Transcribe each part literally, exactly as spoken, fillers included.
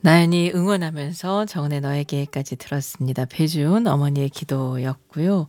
나연이 응원하면서 정은의 너에게까지 들었습니다. 배준 어머니의 기도였고요.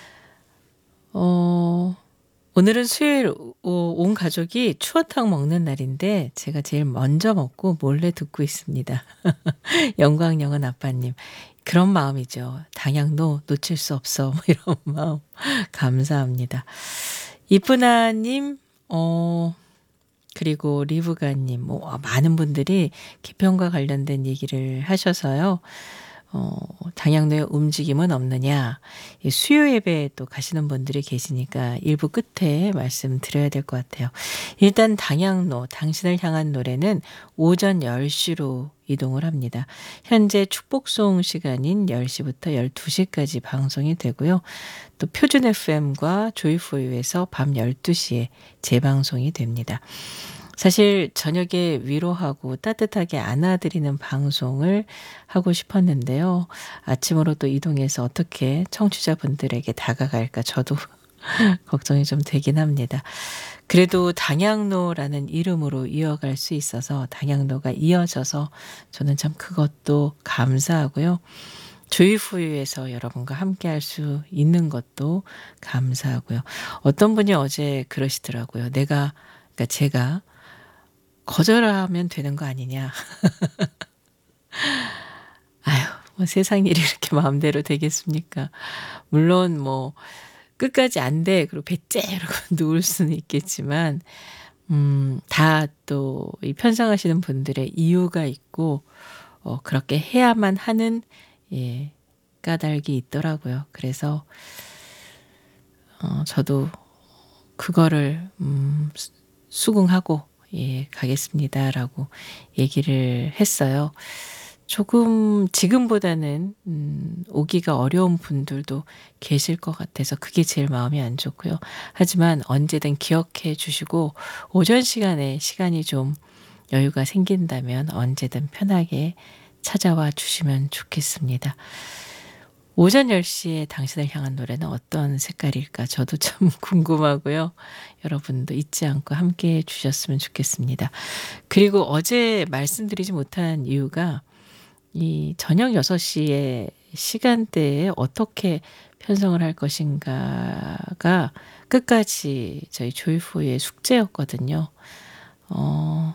어 오늘은 수요일 오 온 가족이 추어탕 먹는 날인데 제가 제일 먼저 먹고 몰래 듣고 있습니다. 영광영은 아빠님. 그런 마음이죠. 당양도 놓칠 수 없어. 뭐 이런 마음. 감사합니다. 이쁘나님, 어 그리고 리브가님, 뭐 아 많은 분들이 개편과 관련된 얘기를 하셔서요. 어 "당양로에 움직임은 없느냐." 이 수요 예배에 또 가시는 분들이 계시니까 일부 끝에 말씀드려야 될 것 같아요. 일단 당양로, 당신을 향한 노래는 오전 열 시로 이동을 합니다. 현재 축복송 시간인 열 시부터 열두 시까지 방송이 되고요. 또 표준 에프엠과 조이포유에서 밤 열두 시에 재방송이 됩니다. 사실 저녁에 위로하고 따뜻하게 안아드리는 방송을 하고 싶었는데요. 아침으로 또 이동해서 어떻게 청취자분들에게 다가갈까 저도 걱정이 좀 되긴 합니다. 그래도 당양로라는 이름으로 이어갈 수 있어서 당양로가 이어져서 저는 참 그것도 감사하고요. 조이후유에서 여러분과 함께할 수 있는 것도 감사하고요. 어떤 분이 어제 그러시더라고요. 내가 그러니까 제가 거절하면 되는 거 아니냐. 아유, 뭐 세상 일이 이렇게 마음대로 되겠습니까? 물론 뭐 끝까지 안 돼. 그리고 배째 이러고 누울 수는 있겠지만 음 다 또 이 편성하시는 분들의 이유가 있고 어 그렇게 해야만 하는 예 까닭이 있더라고요. 그래서 어 저도 그거를 음 수 수긍하고 예 가겠습니다라고 얘기를 했어요. 조금 지금보다는 음 오기가 어려운 분들도 계실 것 같아서 그게 제일 마음이 안 좋고요. 하지만 언제든 기억해 주시고 오전 시간에 시간이 좀 여유가 생긴다면 언제든 편하게 찾아와 주시면 좋겠습니다. 오전 열 시에 당신을 향한 노래는 어떤 색깔일까 저도 참 궁금하고요. 여러분도 잊지 않고 함께해 주셨으면 좋겠습니다. 그리고 어제 말씀드리지 못한 이유가 이 저녁 여섯 시에 시간대에 어떻게 편성을 할 것인가가 끝까지 저희 조이포의 숙제였거든요. 어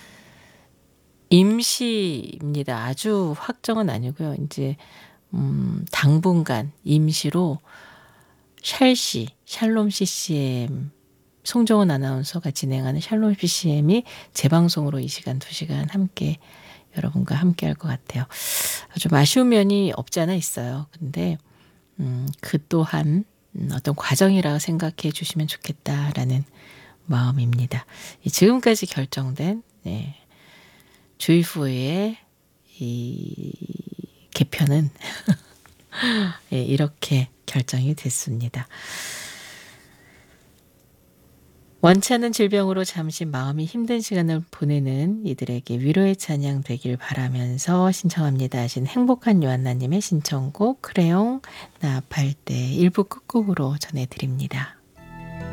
임시입니다. 아주 확정은 아니고요. 인제 음 당분간 임시로 샬씨, 샬롬 씨씨엠 송정은 아나운서가 진행하는 샬롬 씨씨엠이 재방송으로 이 시간 두 시간 함께 여러분과 함께할 것 같아요. 좀 아쉬운 면이 없지 않아 있어요. 근데 음 그 또한 음 '어떤 과정이라 생각해 주시면 좋겠다.'라는 마음입니다. 이 지금까지 결정된 네 조이포의 이 개편은 예 이렇게 결정이 됐습니다. 원치 않는 질병으로 잠시 마음이 힘든 시간을 보내는 이들에게 위로의 찬양 되길 바라면서 신청합니다 하신 행복한 요한나 님의 신청곡 크레용 나 아팔 때 일 부 끝곡으로 전해 드립니다.